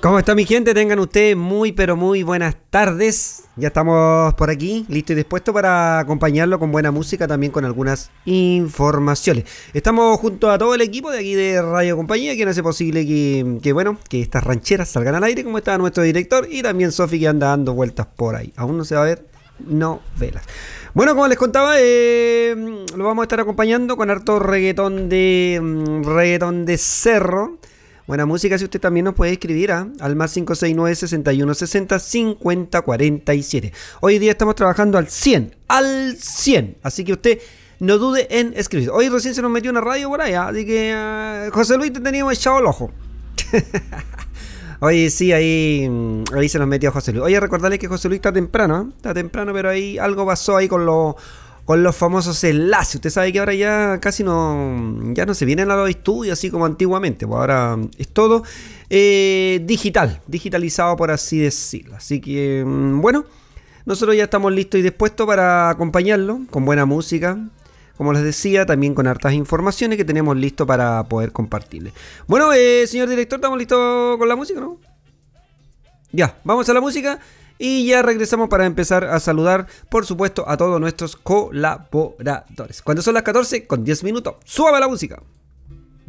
¿Cómo está mi gente? Tengan ustedes muy pero muy buenas tardes. Ya estamos por aquí, listo y dispuesto para acompañarlo con buena música, también con algunas informaciones. Estamos junto a todo el equipo de aquí de Radio Compañía, quien hace posible que estas rancheras salgan al aire, como está nuestro director, y también Sofi, que anda dando vueltas por ahí. Aún no se va a ver novelas. Bueno, como les contaba, lo vamos a estar acompañando con harto reggaetón de cerro. Buena música. Si usted también nos puede escribir al más 569-6160-5047. Hoy día estamos trabajando al 100, así que usted no dude en escribir. Hoy recién se nos metió una radio por allá, así que José Luis, te teníamos echado el ojo. Oye, sí, ahí se nos metió José Luis. Oye, recordarles que José Luis está temprano, está temprano, pero ahí algo pasó ahí con los famosos enlaces. Usted sabe que ahora ya casi ya no se vienen a los estudios así como antiguamente. Pues ahora es todo digitalizado, por así decirlo. Así que, bueno, nosotros ya estamos listos y dispuestos para acompañarlo con buena música. Como les decía, también con hartas informaciones que tenemos listo para poder compartirles. Bueno, señor director, ¿estamos listos con la música, no? Ya, vamos a la música. Y ya regresamos para empezar a saludar, por supuesto, a todos nuestros colaboradores. Cuando son las 14 con 10 minutos, ¡súbame la música!